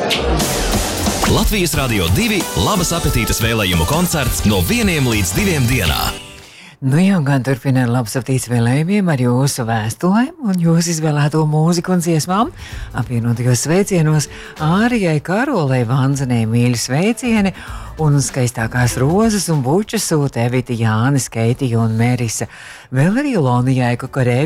Latvijas Radio 2 labas apetītes vēlējumu koncerts no 1 līdz 2 dienā. Nu jau gan turpināt labs apetītes vēlējumiem ar jūsu vēstulēm un jūsu izvēlēto mūziku un dziesmām. Apvienotajos sveicienos Ārijai Karolei Vanzenei mīļu sveicieni un skaistākās rozes un bučas sūta Evita, Jānis, Keitija un Merisa. Vēl arī Lonijai Kukarē